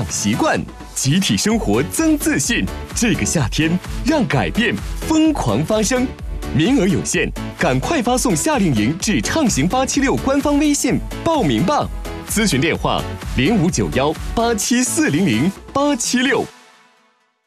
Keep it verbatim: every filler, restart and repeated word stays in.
习惯，集体生活增自信。这个夏天，让改变疯狂发生。名额有限，赶快发送夏令营至畅行八七六官方微信报名吧。咨询电话：零五九幺八七四零零八七六。